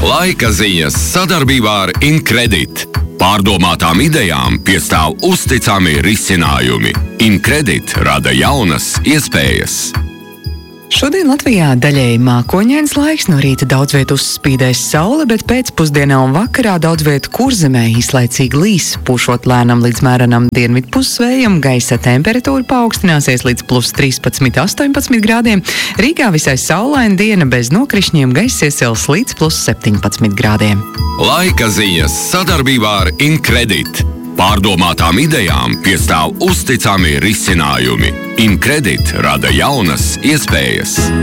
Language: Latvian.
Laika ziņas sadarbībā ar Incredit. Pārdomātām idejām piestāv uzticami risinājumi. Incredit rada jaunas iespējas. Šodien Latvijā daļēji mākoņains laiks, no rīta daudz vietu uzspīdēs saule, bet pēcpusdienā un vakarā daudz vietu kurzemē īslaicīgi līs, pušot lēnam līdz mērenam dienvidu pusvējam, gaisa temperatūra paaugstināsies līdz plus 13–18 grādiem, Rīgā visai saulaina diena bez nokrišņiem, gaisa iesils līdz plus 17 grādiem. Laika ziņas sadarbībā ar Incredit. Pārdomātām idejām piestāv uzticami risinājumi. Incredit rada jaunas iespējas.